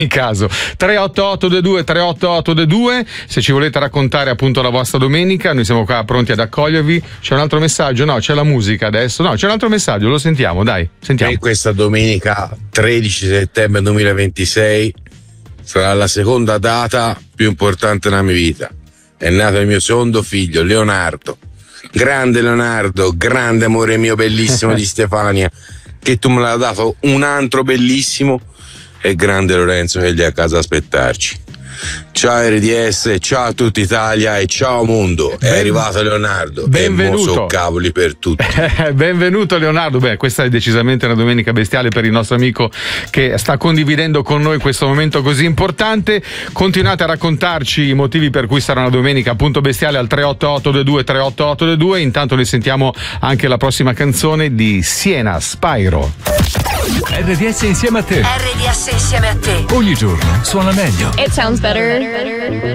caso. 38822 se ci volete raccontare appunto la vostra domenica, noi siamo qua pronti ad accogliervi. C'è un altro messaggio? No, c'è la musica adesso. No, c'è un altro messaggio, lo sentiamo, dai, sentiamo. E questa domenica 13 settembre 2026 sarà la seconda data più importante della mia vita. È nato il mio secondo figlio, Leonardo. Grande Leonardo, grande amore mio bellissimo di Stefania, che tu me l'hai dato un altro bellissimo, e grande Lorenzo che è lì a casa a aspettarci. Ciao RDS, ciao a tutta Italia e ciao mondo. È arrivato Leonardo. Benvenuto. E mo' so cavoli per tutti. Benvenuto Leonardo. Beh, questa è decisamente una domenica bestiale per il nostro amico che sta condividendo con noi questo momento così importante. Continuate a raccontarci i motivi per cui sarà una domenica appunto bestiale al 38822. Intanto ne sentiamo anche la prossima canzone di Siena, Spyro. RDS insieme a te. RDS insieme a te. Ogni giorno suona meglio. It sounds better.